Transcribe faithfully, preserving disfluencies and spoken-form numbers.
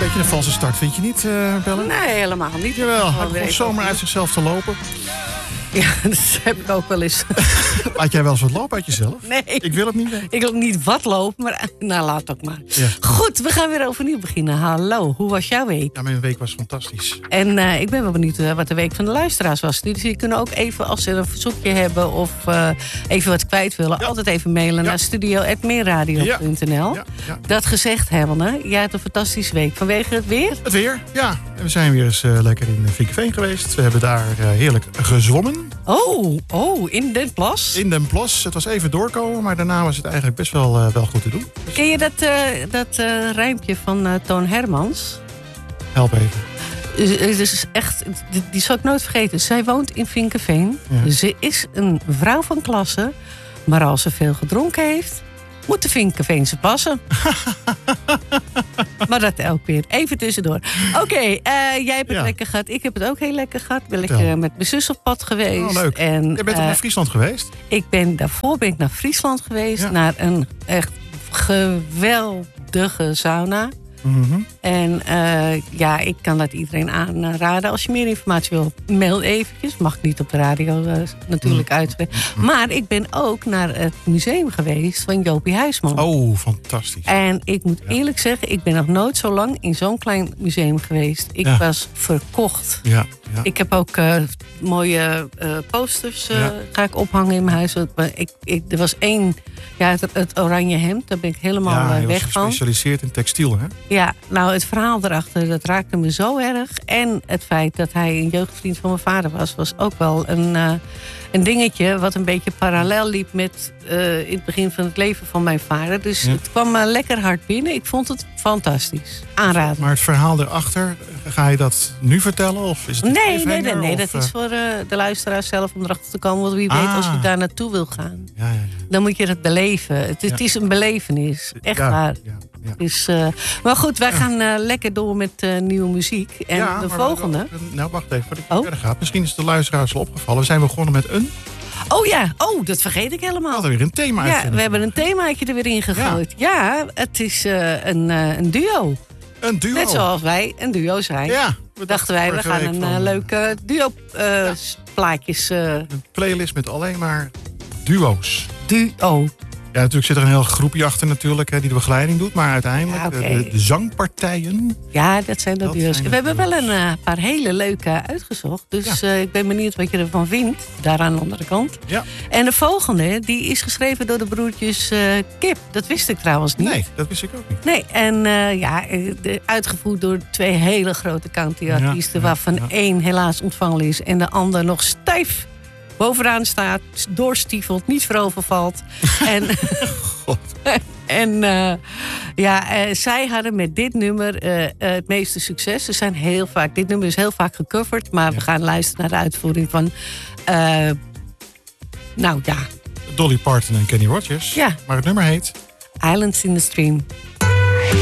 Beetje een valse start, vind je niet, uh, Bellen? Nee, helemaal niet. Jawel, hij begon zomaar uit zichzelf te lopen. Ja, dat heb ik ook wel eens. Laat jij wel eens wat lopen uit jezelf? Nee. Ik wil het niet weten. Ik wil niet wat lopen, maar nou, laat ook maar. Ja. Goed, we gaan weer overnieuw beginnen. Hallo, hoe was jouw week? Ja, mijn week was fantastisch. En uh, ik ben wel benieuwd uh, wat de week van de luisteraars was. Dus die kunnen ook even, als ze een verzoekje hebben of uh, even wat kwijt willen... Ja. altijd even mailen ja. naar studio apenstaartje meerradio punt n l. Ja. Ja. Ja. Dat gezegd hebbende, jij hebt een fantastische week. Vanwege het weer? Het weer, ja. We zijn weer eens uh, lekker in Vinkeveen geweest. We hebben daar uh, heerlijk gezwommen. Oh, oh, in Den Plas? In Den Plas. Het was even doorkomen, maar daarna was het eigenlijk best wel, uh, wel goed te doen. Dus... Ken je dat, uh, dat uh, rijmpje van uh, Toon Hermans? Help even. Het is echt, die zal ik nooit vergeten. Zij woont in Vinkeveen. Ja. Ze is een vrouw van klasse. Maar als ze veel gedronken heeft, moet de Vinkeveense passen. Maar dat ook weer. Even tussendoor. Oké, okay, uh, jij hebt het ja. lekker gehad. Ik heb het ook heel lekker gehad. Ben ik uh, met mijn zus op pad geweest. Oh, leuk. En, je bent uh, naar Friesland geweest? Ik ben, daarvoor ben ik naar Friesland geweest. Ja. Naar een echt geweldige sauna. Mm-hmm. En uh, ja, ik kan dat iedereen aanraden. Als je meer informatie wil, mail eventjes. Mag ik niet op de radio uh, natuurlijk mm. uitspreken. Mm. Maar ik ben ook naar het museum geweest van Jopie Huisman. Oh, fantastisch. En ik moet ja. eerlijk zeggen, ik ben nog nooit zo lang in zo'n klein museum geweest. Ik ja. was verkocht. Ja. Ja. Ik heb ook uh, mooie uh, posters uh, ja. ga ik ophangen in mijn huis. Ik, ik, er was één, ja, het, het oranje hemd. Daar ben ik helemaal ja, uh, weg van. Ja, gespecialiseerd in textiel, hè? Ja, nou het verhaal erachter, dat raakte me zo erg. En het feit dat hij een jeugdvriend van mijn vader was, was ook wel een, uh, een dingetje wat een beetje parallel liep met uh, in het begin van het leven van mijn vader. Dus ja. het kwam me lekker hard binnen. Ik vond het fantastisch. Aanraden. Maar het verhaal erachter, ga je dat nu vertellen? Of is het nee, nee, nee, nee, of, dat is voor uh, de luisteraars zelf om erachter te komen. Want wie ah. weet, als je daar naartoe wil gaan, ja, ja, ja. dan moet je het beleven. Het, het ja. is een belevenis, echt ja, waar. Ja, ja. Dus, uh, maar goed, wij ja. gaan uh, lekker door met uh, nieuwe muziek. En ja, de volgende... We, nou, wacht even, voordat ik oh. verder ga. Misschien is het de luisteraars al opgevallen. We zijn begonnen met een... Oh ja, oh, dat vergeet ik helemaal. We hadden weer een thema. Ja, we hebben een themaatje er weer in gegooid. Ja, ja het is uh, een, uh, een duo. Een duo? Net zoals wij een duo zijn. Ja. We dachten wij, we gaan een van... uh, leuke duo uh, ja. plaatjes... Uh... Een playlist met alleen maar duo's. Duo. Ja, natuurlijk zit er een heel groepje achter natuurlijk, hè, die de begeleiding doet. Maar uiteindelijk, ja, okay. de, de zangpartijen... Ja, dat zijn de duo's. We hebben wel een uh, paar hele leuke uitgezocht. Dus ja. uh, ik ben benieuwd wat je ervan vindt. Daar aan de andere kant. Ja. En de volgende, die is geschreven door de broertjes uh, Kip. Dat wist ik trouwens niet. Nee, dat wist ik ook niet. Nee, en uh, ja, de, uitgevoerd door twee hele grote country-artiesten... Ja, ja, waarvan ja. één helaas ontvangen is en de ander nog stijf... bovenaan staat, doorstiefelt, niet voorovervalt. en en uh, ja, uh, zij hadden met dit nummer uh, uh, het meeste succes. Ze zijn heel vaak, dit nummer is heel vaak gecoverd, maar ja. we gaan luisteren naar de uitvoering van, uh, nou ja. Dolly Parton en Kenny Rogers. Ja. Maar het nummer heet... Islands in the Stream.